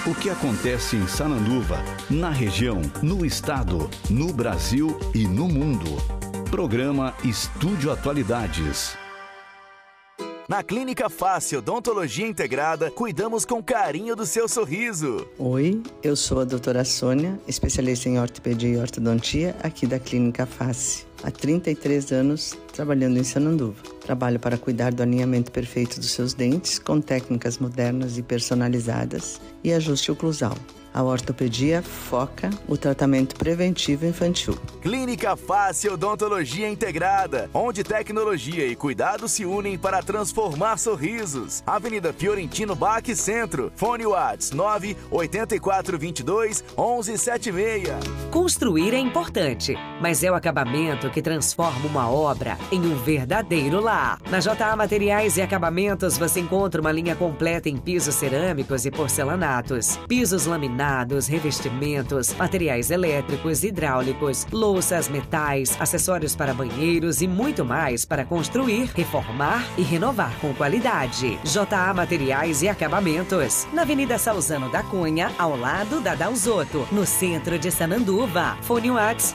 O que acontece em Sananduva, na região, no estado, no Brasil e no mundo. Programa Estúdio Atualidades. Na Clínica Fácil Odontologia Integrada, cuidamos com carinho do seu sorriso. Oi, eu sou a doutora Sônia, especialista em ortopedia e ortodontia aqui da Clínica Fácil. Há 33 anos trabalhando em Sananduva. Trabalho para cuidar do alinhamento perfeito dos seus dentes com técnicas modernas e personalizadas e ajuste oclusal. A ortopedia foca o tratamento preventivo infantil. Clínica Fácil Odontologia Integrada, onde tecnologia e cuidado se unem para transformar sorrisos. Avenida Fiorentino Bach Centro. Fone Whats 98422-1176. Construir é importante, mas é o acabamento que transforma uma obra em um verdadeiro lar. Na JA Materiais e Acabamentos você encontra uma linha completa em pisos cerâmicos e porcelanatos, pisos laminados, revestimentos, materiais elétricos, hidráulicos, louças, metais, acessórios para banheiros e muito mais para construir, reformar e renovar com qualidade. JA Materiais e Acabamentos, na Avenida Salzano da Cunha, ao lado da Dalzotto, no centro de Sananduva. Fone Whats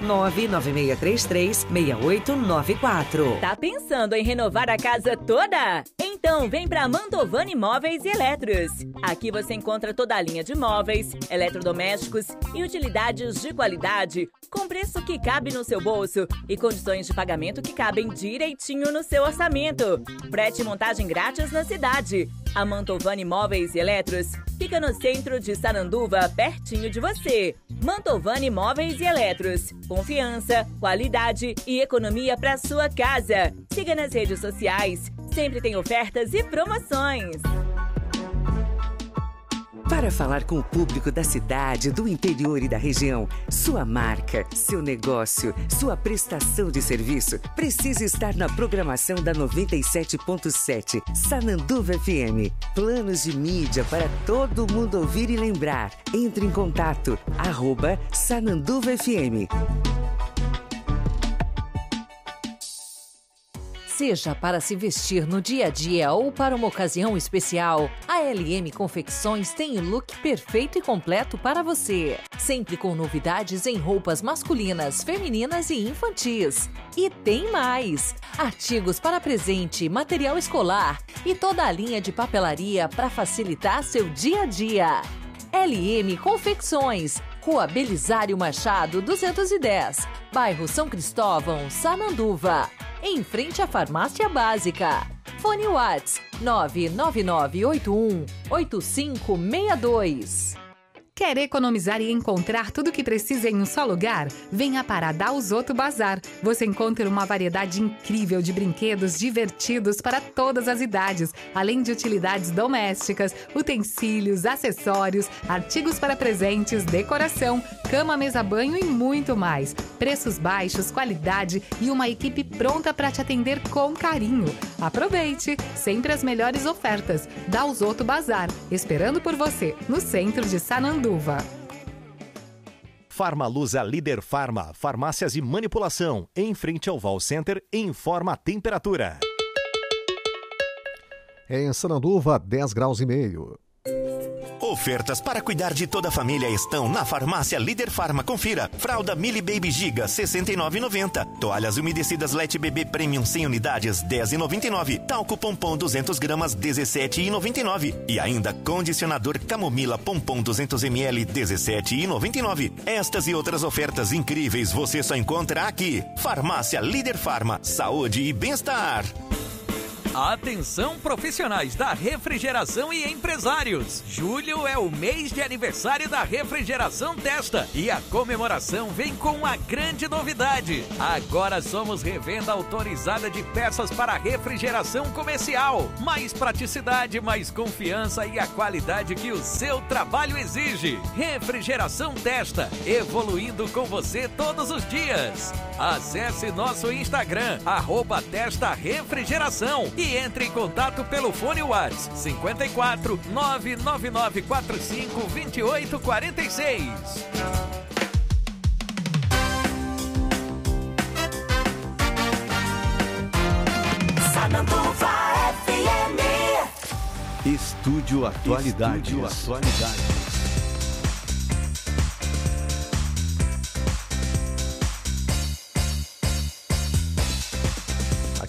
99633-6894. Tá pensando em renovar a casa toda? Então vem pra Mantovani Móveis e Eletros. Aqui você encontra toda a linha de móveis, eletrodomésticos e utilidades de qualidade, com preço que cabe no seu bolso e condições de pagamento que cabem direitinho no seu orçamento. Frete e montagem grátis na cidade. A Mantovani Móveis e Eletros fica no centro de Sananduva, pertinho de você. Mantovani Móveis e Eletros. Confiança, qualidade e economia para sua casa. Siga nas redes sociais. Sempre tem ofertas e promoções. Para falar com o público da cidade, do interior e da região, sua marca, seu negócio, sua prestação de serviço precisa estar na programação da 97.7 Sananduva FM. Planos de mídia para todo mundo ouvir e lembrar. Entre em contato, @Sananduva FM. Seja para se vestir no dia a dia ou para uma ocasião especial, a LM Confecções tem o look perfeito e completo para você. Sempre com novidades em roupas masculinas, femininas e infantis. E tem mais! Artigos para presente, material escolar e toda a linha de papelaria para facilitar seu dia a dia. LM Confecções, Rua Belisário Machado, 210, bairro São Cristóvão, Sananduva. Em frente à Farmácia Básica. Fone Whats 99981-8562. Quer economizar e encontrar tudo o que precisa em um só lugar? Venha para a Dalzotto Bazar. Você encontra uma variedade incrível de brinquedos divertidos para todas as idades, além de utilidades domésticas, utensílios, acessórios, artigos para presentes, decoração, cama, mesa, banho e muito mais. Preços baixos, qualidade e uma equipe pronta para te atender com carinho. Aproveite! Sempre as melhores ofertas. Dalzotto Bazar, esperando por você, no centro de Sananduva. Farmalusa Líder Farma, farmácias e manipulação, em frente ao Val Center, informa a temperatura. Em Sananduva, 10 graus e meio. Ofertas para cuidar de toda a família estão na Farmácia Líder Farma. Confira. Fralda Mili Baby Giga, R$ 69,90. Toalhas umedecidas Let Bebê Premium 100 unidades, R$ 10,99. Talco Pompom 200 gramas, R$ 17,99. E ainda condicionador Camomila Pompom 200 ml, R$ 17,99. Estas e outras ofertas incríveis você só encontra aqui. Farmácia Líder Farma. Saúde e bem-estar. Atenção profissionais da refrigeração e empresários. Julho é o mês de aniversário da Refrigeração Testa e a comemoração vem com uma grande novidade. Agora somos revenda autorizada de peças para refrigeração comercial. Mais praticidade, mais confiança e a qualidade que o seu trabalho exige. Refrigeração Testa, evoluindo com você todos os dias. Acesse nosso Instagram, @TestaRefrigeração e entre em contato pelo fone Whats 54 99945 2846. Sananduva FM. Estúdio Atualidades.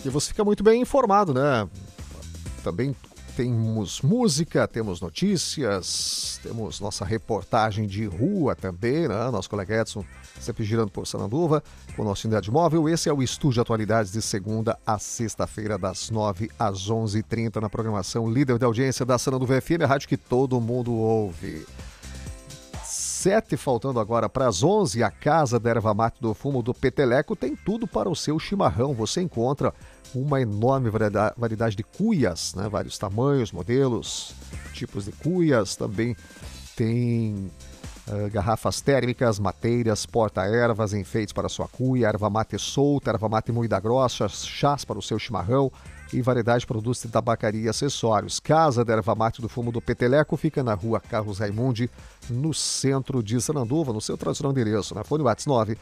E você fica muito bem informado, né? Também temos música, temos notícias, temos nossa reportagem de rua também, né? Nosso colega Edson sempre girando por Sananduva com o nosso Unidade Móvel. Esse é o Estúdio Atualidades de segunda a sexta-feira, das 9 às 11h30, na programação líder de audiência da Sananduva FM, a rádio que todo mundo ouve. 7, faltando agora para as 11, a Casa da Erva Mate do Fumo do Peteleco tem tudo para o seu chimarrão. Você encontra uma enorme variedade de cuias, né? Vários tamanhos, modelos, tipos de cuias. Também tem garrafas térmicas, mateiras, porta-ervas, enfeites para sua cuia, erva mate solta, erva mate moída grossa, chás para o seu chimarrão e variedade de produtos de tabacaria e acessórios. Casa da Erva Mate do Fumo do Peteleco fica na rua Carlos Raimundi, no centro de Sananduva, no seu tradicional endereço, na Fone WhatsApp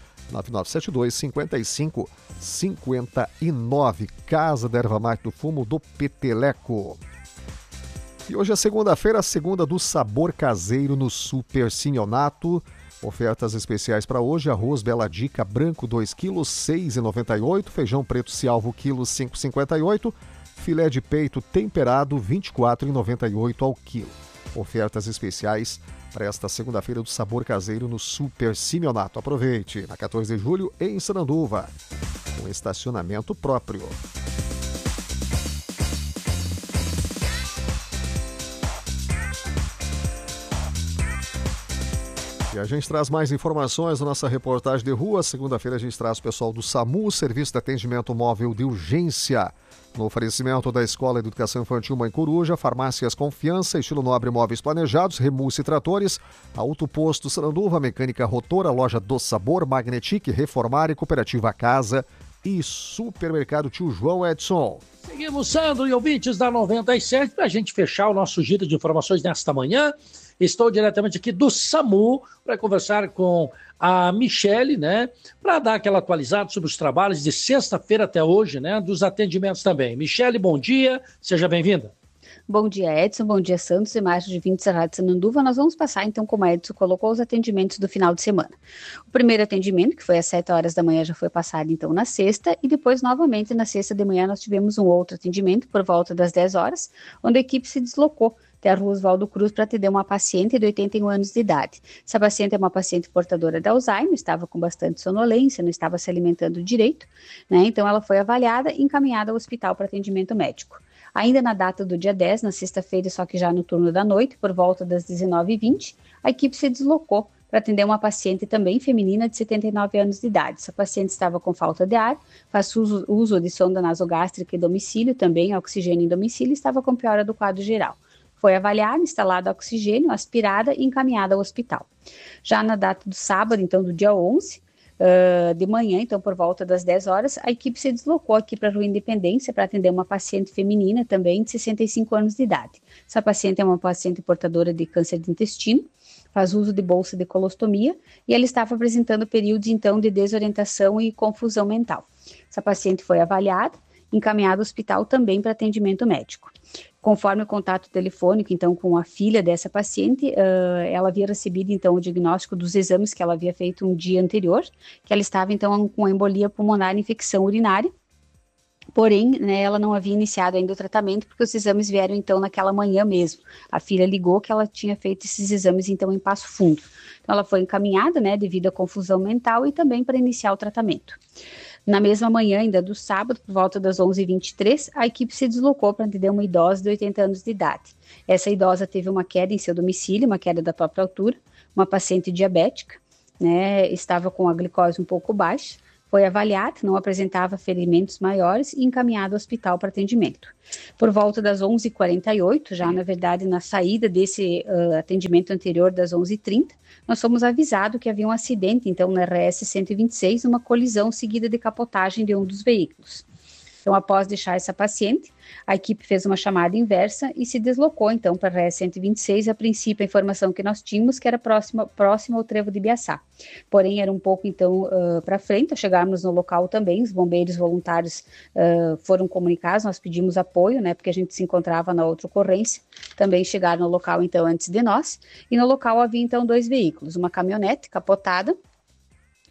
99972-5559. Casa da Erva Mate do Fumo do Peteleco. E hoje é segunda-feira, a segunda do sabor caseiro no Super Cinionato. Ofertas especiais para hoje: arroz Bela Dica branco 2 kg, R$ 6,98. Feijão preto Cialvo, quilo, R$ 5,58. Filé de peito temperado, R$ 24,98 ao quilo. Ofertas especiais para esta segunda-feira do sabor caseiro no Super Cinionato. Aproveite, na 14 de julho, em Sananduva, com estacionamento próprio. E a gente traz mais informações na nossa reportagem de rua. Segunda-feira a gente traz o pessoal do SAMU, Serviço de Atendimento Móvel de Urgência. No oferecimento da Escola de Educação Infantil Mãe Coruja, Farmácias Confiança, Estilo Nobre Móveis Planejados, Remulse Tratores, Auto Posto Sananduva, Mecânica Rotora, Loja do Sabor, Magnetic, Reformar e Cooperativa Casa e Supermercado Tio João. Edson. Seguimos, Sandro e ouvintes da 97, para a gente fechar o nosso giro de informações nesta manhã. Estou diretamente aqui do SAMU para conversar com a Michele, né? Para dar aquela atualizada sobre os trabalhos de sexta-feira até hoje, né? Dos atendimentos também. Michele, bom dia, seja bem-vinda. Bom dia, Edson, bom dia, Santos e mais de 20 da Rádio Sananduva. Nós vamos passar, então, como a Edson colocou, os atendimentos do final de semana. O primeiro atendimento, que foi às 7 horas da manhã, já foi passado, então, na sexta, e depois, novamente, na sexta de manhã, nós tivemos um outro atendimento, por volta das 10 horas, onde a equipe se deslocou até a Rua Oswaldo Cruz para atender uma paciente de 81 anos de idade. Essa paciente é uma paciente portadora de Alzheimer, estava com bastante sonolência, não estava se alimentando direito, né? Então ela foi avaliada e encaminhada ao hospital para atendimento médico. Ainda na data do dia 10, na sexta-feira, só que já no turno da noite, por volta das 19h20, a equipe se deslocou para atender uma paciente também feminina de 79 anos de idade. Essa paciente estava com falta de ar, faz uso de sonda nasogástrica em domicílio, também oxigênio em domicílio, e estava com piora do quadro geral. Foi avaliada, instalado oxigênio, aspirada e encaminhada ao hospital. Já na data do sábado, então do dia 11, de manhã, então por volta das 10 horas, a equipe se deslocou aqui para a Rua Independência para atender uma paciente feminina também de 65 anos de idade. Essa paciente é uma paciente portadora de câncer de intestino, faz uso de bolsa de colostomia e ela estava apresentando períodos então de desorientação e confusão mental. Essa paciente foi avaliada, encaminhada ao hospital também para atendimento médico. Conforme o contato telefônico, então, com a filha dessa paciente, ela havia recebido, então, o diagnóstico dos exames que ela havia feito um dia anterior, que ela estava, então, com embolia pulmonar e infecção urinária. Porém, né, ela não havia iniciado ainda o tratamento, porque os exames vieram, então, naquela manhã mesmo. A filha ligou que ela tinha feito esses exames, então, em Passo Fundo. Então, ela foi encaminhada, né, devido à confusão mental e também para iniciar o tratamento. Na mesma manhã, ainda do sábado, por volta das 11h23, a equipe se deslocou para atender uma idosa de 80 anos de idade. Essa idosa teve uma queda em seu domicílio, uma queda da própria altura, uma paciente diabética, né, estava com a glicose um pouco baixa, foi avaliada, não apresentava ferimentos maiores e encaminhado ao hospital para atendimento. Por volta das 11h48, já na verdade na saída desse atendimento anterior das 11h30, nós fomos avisados que havia um acidente, então, na RS 126, uma colisão seguida de capotagem de um dos veículos. Então, após deixar essa paciente, a equipe fez uma chamada inversa e se deslocou, então, para a RS 126. A princípio, a informação que nós tínhamos que era próximo ao trevo de Ibiaçá. Porém, era um pouco, então, para frente. Ao chegarmos no local também, os bombeiros voluntários foram comunicados, nós pedimos apoio, né, porque a gente se encontrava na outra ocorrência. Também chegaram no local, então, antes de nós. E no local havia, então, 2 veículos, uma caminhonete capotada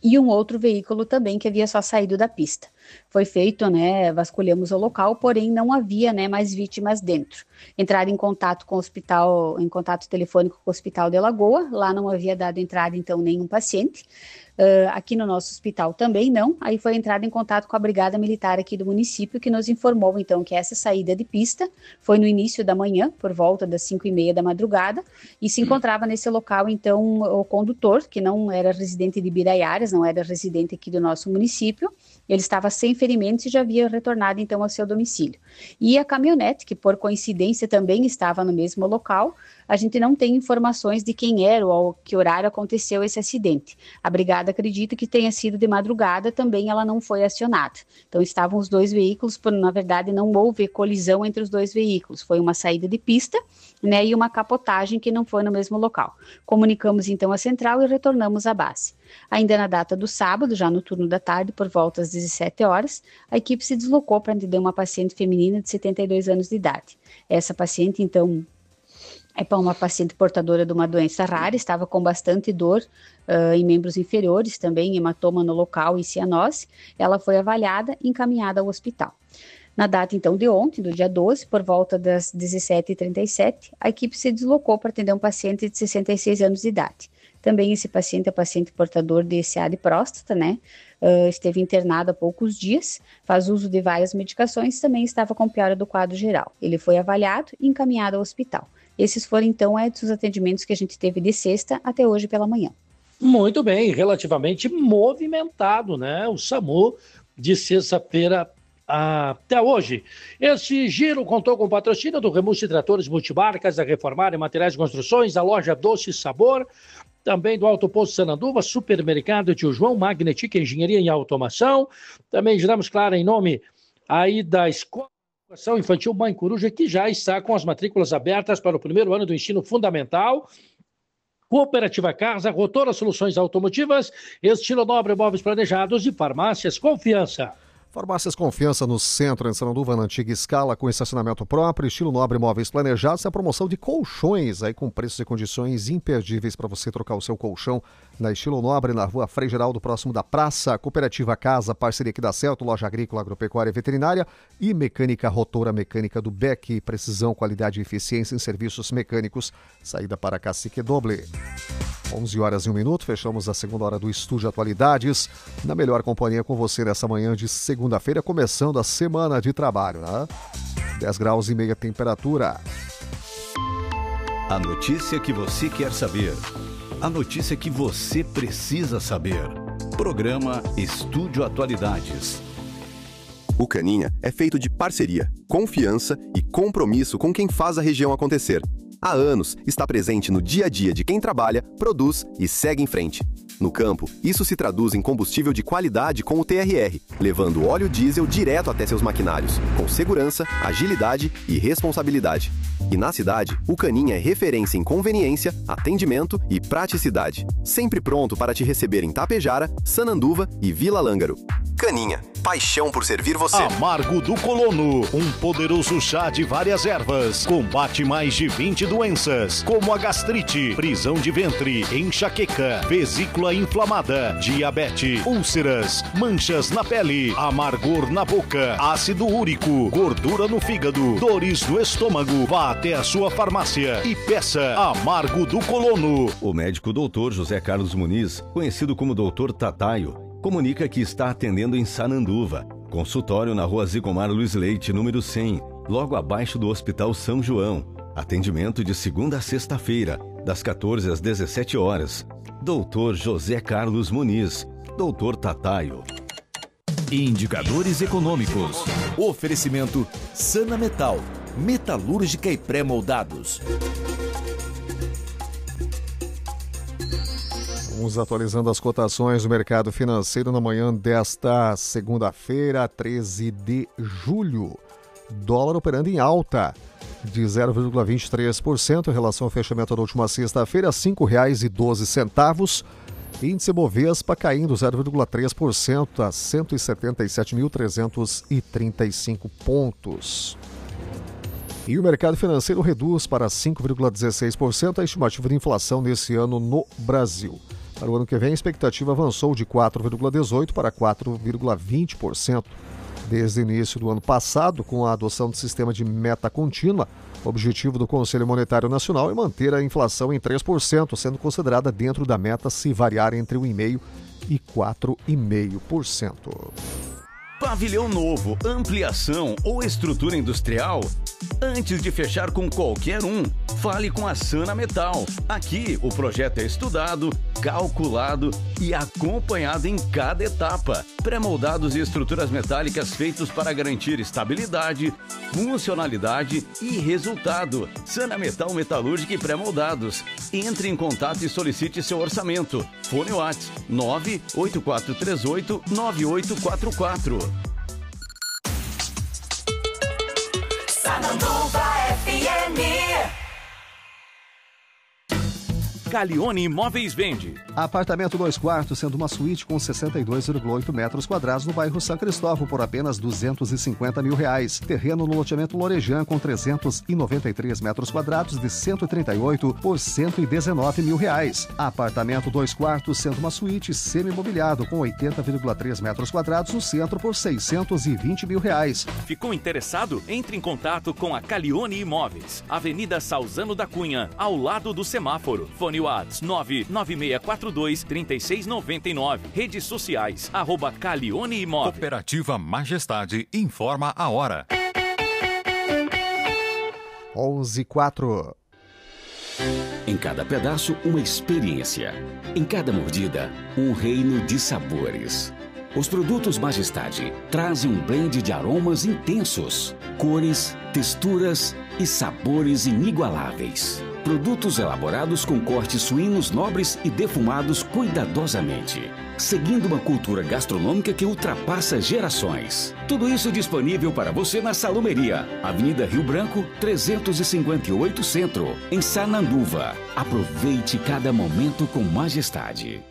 e um outro veículo também que havia só saído da pista. Foi feito, vasculhamos o local, porém não havia, mais vítimas dentro. Entraram em contato com o hospital, em contato telefônico com o Hospital de Lagoa, lá não havia dado entrada, então, nenhum paciente. Aqui no nosso hospital também não, aí foi entrado em contato com a Brigada Militar aqui do município, que nos informou, então, que essa saída de pista foi no início da manhã, por volta das 5h30 da madrugada, e se encontrava nesse local, então, o condutor, que não era residente de Biraiaras, não era residente aqui do nosso município, ele estava sem ferimentos e já havia retornado, então, ao seu domicílio. E a caminhonete, que por coincidência também estava no mesmo local, a gente não tem informações de quem era ou que horário aconteceu esse acidente. A brigada acredita que tenha sido de madrugada, também ela não foi acionada. Então estavam os dois veículos, na verdade não houve colisão entre os dois veículos, foi uma saída de pista, e uma capotagem que não foi no mesmo local. Comunicamos então a central e retornamos à base. Ainda na data do sábado, já no turno da tarde, por volta às 17 horas, a equipe se deslocou para atender uma paciente feminina de 72 anos de idade. Essa paciente, então, é para uma paciente portadora de uma doença rara, estava com bastante dor em membros inferiores, também hematoma no local e cianose. Ela foi avaliada e encaminhada ao hospital. Na data, então, de ontem, do dia 12, por volta das 17h37, a equipe se deslocou para atender um paciente de 66 anos de idade. Também esse paciente é paciente portador de CA de próstata, esteve internado há poucos dias, faz uso de várias medicações, também estava com piora do quadro geral. Ele foi avaliado e encaminhado ao hospital. Esses foram, então, os atendimentos que a gente teve de sexta até hoje pela manhã. Muito bem, relativamente movimentado, o SAMU de sexta-feira até hoje. Este giro contou com o patrocínio do Remuste Tratores Multimarcas, a Reformar e Materiais de Construções, a loja Doce Sabor, também do Alto Posto Sananduva, Supermercado Tio João, Magnetic Engenharia e Automação. Também giramos, claro, em nome aí da Escola de Educação Infantil Mãe Coruja, que já está com as matrículas abertas para o primeiro ano do ensino fundamental. Cooperativa Casa, Rotora Soluções Automotivas, Estilo Nobre Móveis Planejados e Farmácias Confiança. Farmácias Confiança no centro, em Sananduva, na antiga escala, com estacionamento próprio, Estilo Nobre Móveis Planejados, a promoção de colchões, aí com preços e condições imperdíveis para você trocar o seu colchão na Estilo Nobre, na rua Frei Geraldo, próximo da praça. Cooperativa Casa, parceria que dá certo, loja agrícola, agropecuária e veterinária e mecânica Rotora, mecânica do Beck, precisão, qualidade e eficiência em serviços mecânicos, saída para Cacique Doble. 11h01, fechamos a segunda hora do Estúdio Atualidades, na melhor companhia com você nessa manhã de segunda-feira, começando a semana de trabalho, 10 graus e meia temperatura. A notícia que você quer saber. A notícia que você precisa saber. Programa Estúdio Atualidades. O Caninha é feito de parceria, confiança e compromisso com quem faz a região acontecer. Há anos, está presente no dia a dia de quem trabalha, produz e segue em frente. No campo, isso se traduz em combustível de qualidade com o TRR, levando óleo diesel direto até seus maquinários, com segurança, agilidade e responsabilidade. E na cidade, o Caninha é referência em conveniência, atendimento e praticidade. Sempre pronto para te receber em Tapejara, Sananduva e Vila Lângaro. Caninha, paixão por servir você. Amargo do Colono, um poderoso chá de várias ervas. Combate mais de 20 doenças, como a gastrite, prisão de ventre, enxaqueca, vesícula inflamada, diabetes, úlceras, manchas na pele, amargor na boca, ácido úrico, gordura no fígado, dores no estômago. Vá até a sua farmácia e peça Amargo do Colono. O médico Dr. José Carlos Muniz, conhecido como Dr. Tataio, comunica que está atendendo em Sananduva. Consultório na rua Zigomar Luiz Leite, número 100, logo abaixo do Hospital São João. Atendimento de segunda a sexta-feira, das 14 às 17 horas. Dr. José Carlos Muniz, Dr. Tataio. Indicadores econômicos. Oferecimento Sana Metal, metalúrgica e pré-moldados. Vamos atualizando as cotações do mercado financeiro na manhã desta segunda-feira, 13 de julho. Dólar operando em alta de 0,23% em relação ao fechamento da última sexta-feira, R$ 5,12. Índice Bovespa caindo 0,3% a 177.335 pontos. E o mercado financeiro reduz para 5,16% a estimativa de inflação nesse ano no Brasil. Para o ano que vem, a expectativa avançou de 4,18% para 4,20%. Desde o início do ano passado, com a adoção do sistema de meta contínua, o objetivo do Conselho Monetário Nacional é manter a inflação em 3%, sendo considerada dentro da meta se variar entre 1,5% e 4,5%. Pavilhão novo, ampliação ou estrutura industrial? Antes de fechar com qualquer um, fale com a Sana Metal. Aqui, o projeto é estudado, calculado e acompanhado em cada etapa. Pré-moldados e estruturas metálicas feitos para garantir estabilidade, funcionalidade e resultado. Sana Metal Metalúrgica e pré-moldados. Entre em contato e solicite seu orçamento. Fone WhatsApp 98438-9844. Sananduva FM. Calione Imóveis vende. Apartamento 2 quartos, sendo uma suíte com 62,8 metros quadrados no bairro São Cristóvão por apenas R$250 mil. Terreno no loteamento Lorejan com 393 metros quadrados de 138 por R$119 mil. Apartamento 2 quartos, sendo uma suíte semi-mobiliado com 80,3 metros quadrados no centro por R$620 mil. Ficou interessado? Entre em contato com a Calione Imóveis. Avenida Salzano da Cunha, ao lado do semáforo. Fone WhatsApp 99642-3699. Redes sociais, @Calione Imóveis. Cooperativa Majestade informa a hora. 11:04. Em cada pedaço, uma experiência. Em cada mordida, um reino de sabores. Os produtos Majestade trazem um blend de aromas intensos, cores, texturas e sabores inigualáveis. Produtos elaborados com cortes suínos nobres e defumados cuidadosamente, seguindo uma cultura gastronômica que ultrapassa gerações. Tudo isso disponível para você na Salumeria, Avenida Rio Branco, 358 Centro, em Sananduva. Aproveite cada momento com Majestade.